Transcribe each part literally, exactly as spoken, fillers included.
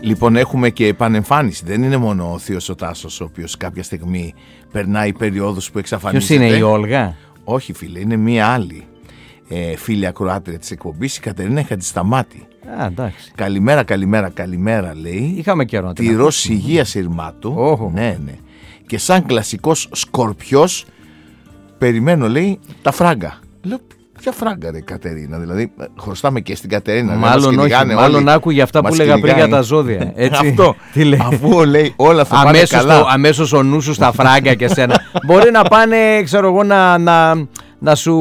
Λοιπόν, έχουμε και επανεμφάνιση. Δεν είναι μόνο ο Θείος ο Τάσος, ο οποίος κάποια στιγμή περνάει περιόδους που εξαφανίζεται. Ποιος είναι, η Όλγα? Όχι, φίλε, είναι μία άλλη ε, φίλη ακροάτρια της εκπομπής, η Κατερίνα Χατζησταμάτη. Α, εντάξει. Καλημέρα, καλημέρα, καλημέρα, λέει. Είχαμε καιρό. Τυρός υγείας Ηρμάτου. Oh. Ναι, ναι. Και σαν κλασικός σκορπιός, περιμένω, λέει, τα φράγκα. Λέω, ποια φράγκα, ρε Κατερίνα? Δηλαδή, χρωστάμε και στην Κατερίνα. Μάλλον όχι, μάλλον άκουγε αυτά που λέγα πριν για τα ζώδια. Έτσι. Αυτό. Αφού λέει όλα θα αμέσως πάνε καλά. Το, αμέσως ο νους σου στα φράγκα και σένα. Μπορεί να πάνε, ξέρω εγώ, να, να, να σου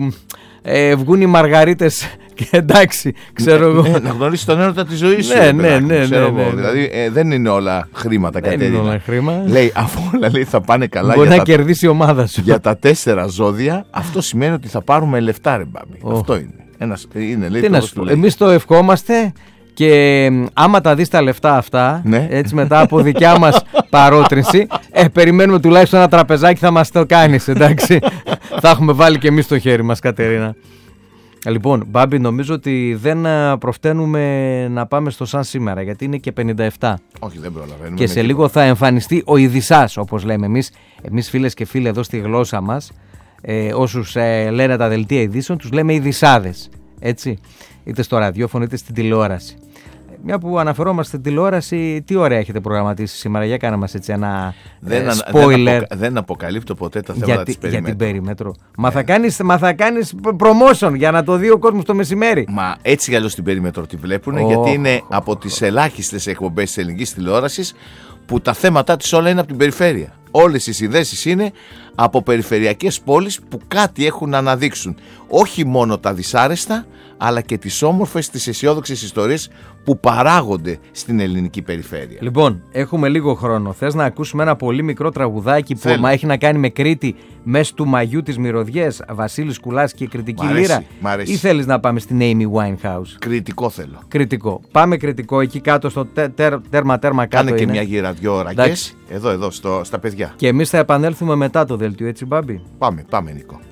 ε, βγουν οι μαργαρίτες. Και εντάξει, ξέρω εγώ. Ναι, να γνωρίσεις τον έρωτα της ζωής σου. Ναι, ναι, ναι, ναι, ναι. Δηλαδή ε, δεν είναι όλα χρήματα, δεν Κατερίνα. Είναι όλα χρήμα. Λέει, αφού όλα λέει, θα πάνε καλά. Μπορεί για να τα, κερδίσει η ομάδα σου. Για τα τέσσερα ζώδια, αυτό σημαίνει ότι θα πάρουμε λεφτά, ρε μπάμπη. Oh. Αυτό είναι. Ένας, είναι λέει, τι να σου πω, εμείς το ευχόμαστε. Και άμα τα δεις τα λεφτά αυτά, ναι. έτσι μετά από δικιά μας παρότρινση, ε, περιμένουμε τουλάχιστον ένα τραπεζάκι θα μας το κάνεις, εντάξει. Θα έχουμε βάλει και εμείς το χέρι μας, Κατερίνα. Λοιπόν, Μπάμπη, νομίζω ότι δεν προφταίνουμε να πάμε στο σαν σήμερα, γιατί είναι και πενήντα επτά. Όχι, δεν προλαβαίνουμε. Και σε λίγο θα εμφανιστεί ο Ειδισάς, όπως λέμε εμείς. Εμείς φίλες και φίλοι εδώ στη γλώσσα μας, ε, όσους ε, λένε τα δελτία ειδήσεων, τους λέμε Ειδισάδες, έτσι. Είτε στο ραδιόφωνο είτε στην τηλεόραση. Μια που αναφερόμαστε στην τηλεόραση, τι ωραία έχετε προγραμματίσει σήμερα? Για κάνε μας έτσι ένα δεν, ε, spoiler. Δεν, απο, δεν αποκαλύπτω ποτέ τα θέματα της περιμέτρου. Για την περιμέτρο. Μα, yeah. θα κάνεις, μα θα κάνεις promotion για να το δει ο κόσμος το μεσημέρι. Μα έτσι κι αλλιώς την περιμέτρο τη βλέπουν, oh, γιατί είναι oh, από oh, τις ελάχιστες εκπομπές της ελληνικής τηλεόρασης που τα θέματα της όλα είναι από την περιφέρεια. Όλες οι συνδέσεις είναι από περιφερειακές πόλεις που κάτι έχουν να αναδείξουν. Όχι μόνο τα δυσάρεστα, αλλά και τις όμορφες, τις αισιόδοξες ιστορίες που παράγονται στην ελληνική περιφέρεια. Λοιπόν, έχουμε λίγο χρόνο. Θες να ακούσουμε ένα πολύ μικρό τραγουδάκι που μα έχει να κάνει με Κρήτη, μες του Μαγιού της Μυρωδιές, Βασίλης Κουλάς και Κρητική μ' αρέσει, Λύρα? μ' αρέσει. Ή θέλεις να πάμε στην Amy Winehouse? Κρητικό θέλω. Κρητικό. Πάμε κριτικό, εκεί κάτω στο τέρμα τέρμα, τέρμα, τέρμα κάτω. Κάνε και είναι. μια γύρα, δυο ρακές. Εδώ, εδώ, στο, στα παιδιά. Και εμείς θα επανέλθουμε μετά το δελτίο, έτσι, Μπάμπη? Πάμε, πάμε, Νίκο.